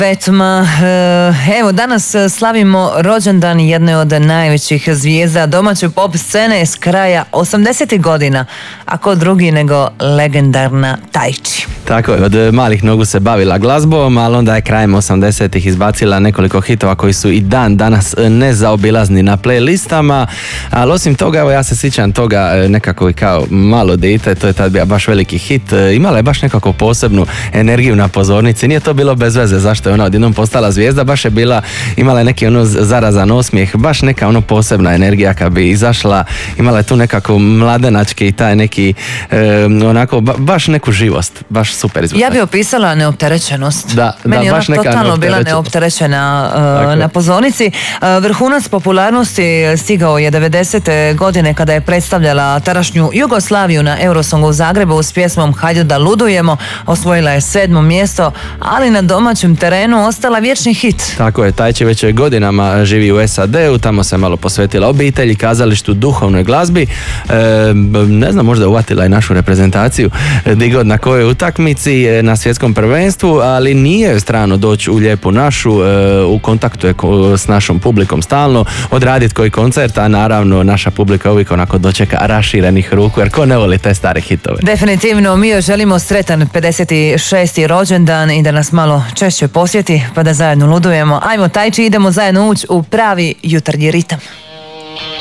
Petma. Evo, danas slavimo rođendan jedne od najvećih zvijezda domaće pop scene s kraja 80. godina, a ko drugi nego legendarna Tajči. Tako je, od malih nogu se bavila glazbom, ali onda je krajem 80-ih izbacila nekoliko hitova koji su i dan danas nezaobilazni na playlistama, ali osim toga, evo ja se sjećam toga nekako i kao malo dite, to je tad bio baš veliki hit, imala je baš nekako posebnu energiju na pozornici, nije to bilo bez veze zašto je ona odjednom postala zvijezda, baš je bila, imala je neki zarazan osmijeh, baš neka posebna energija kad bi izašla, imala je tu nekako mladenački i taj neki onako, baš neku živost, baš super izgleda. Ja bi opisala neopterećenost. Meni je baš ona totalno bila neopterećena na pozornici. Vrhunac popularnosti stigao je 90. godine kada je predstavljala tadašnju Jugoslaviju na Eurosongu u Zagrebu s pjesmom Hajde da ludujemo. Osvojila je 7. mjesto, ali na domaćem terenu ostala vječni hit. Tako je, Tajči već godinama živi u SAD-u, tamo se malo posvetila obitelji, kazalištu, duhovnoj glazbi. Ne znam, možda uvatila i našu reprezentaciju di god na kojoj utakmici na svjetskom prvenstvu, ali nije strano doći u lijepu našu, u kontaktu je s našom publikom stalno, odraditi koji koncert, a naravno naša publika uvijek onako dočeka raširenih ruku, jer ko ne voli te stare hitove. Definitivno, mi joj želimo sretan 56. rođendan i da nas malo češće posjeti, pa da zajedno ludujemo. Ajmo Tajči, idemo zajedno ući u pravi jutarnji ritam.